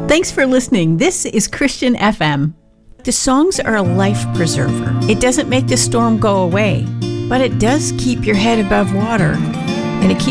Thanks for listening. This is Christian FM. The songs are a life preserver. It doesn't make the storm go away, but it does keep your head above water, and it keeps